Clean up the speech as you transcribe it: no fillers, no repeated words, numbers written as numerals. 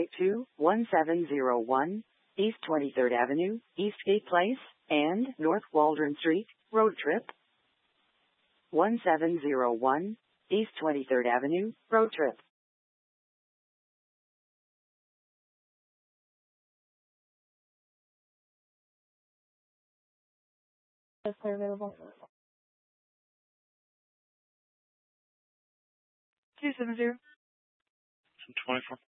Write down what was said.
flight to 1701 East 23rd Avenue, Eastgate Place, and North Waldron Street, road trip. 1701 East 23rd Avenue, road trip. Is there available? 270. 24.